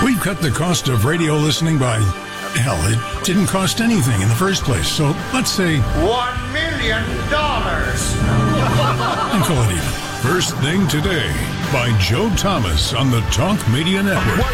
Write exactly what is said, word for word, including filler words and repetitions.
We've cut the cost of radio listening by, hell, it didn't cost anything in the first place. So let's say One million dollars. and call it even. First Thing Today by Joe Thomas on the Talk Media Network.